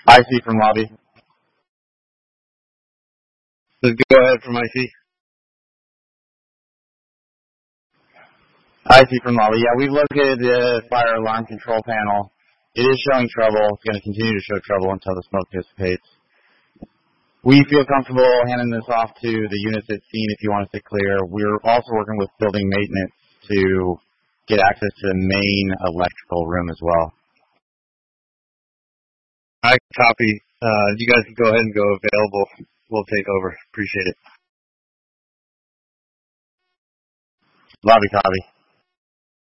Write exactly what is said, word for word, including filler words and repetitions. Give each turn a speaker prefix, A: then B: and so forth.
A: I C from lobby.
B: So go ahead from I C.
A: I C from lobby. Yeah, we've located the fire alarm control panel. It is showing trouble. It's going to continue to show trouble until the smoke dissipates. We feel comfortable handing this off to the units at scene if you want us to clear. We're also working with building maintenance to get access to the main electrical room as well.
B: I copy. Uh, you guys can go ahead and go available. We'll take over. Appreciate it.
A: Lobby copy.